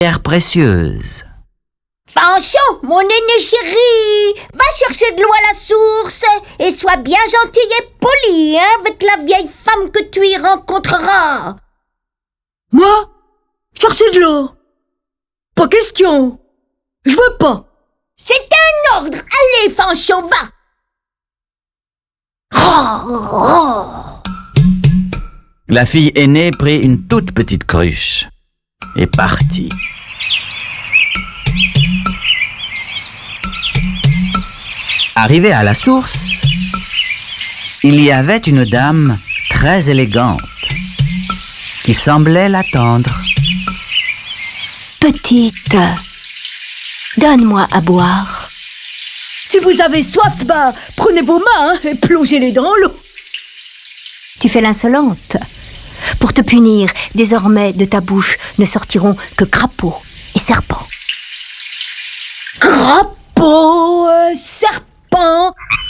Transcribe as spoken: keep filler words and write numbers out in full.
pierres précieuses. Fanchon, mon aîné chéri, va chercher de l'eau à la source et sois bien gentil et poli, hein, avec la vieille femme que tu y rencontreras. Moi? Chercher de l'eau? Pas question. Je veux pas. C'est un ordre. Allez, Fanchon, va. Oh, oh. La fille aînée prit une toute petite cruche et partit. Arrivée à la source, il y avait une dame très élégante qui semblait l'attendre. Petite, donne-moi à boire. Si vous avez soif, bah, prenez vos mains et plongez-les dans l'eau. Tu fais l'insolente. Pour te punir, désormais de ta bouche ne sortiront que crapauds et serpents. Crapaud, euh, serpent,